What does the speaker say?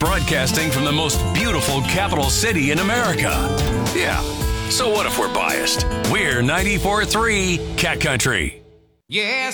broadcasting from the most beautiful capital city in America. Yeah, so what if we're biased? We're 94.3 Cat Country. Yeah,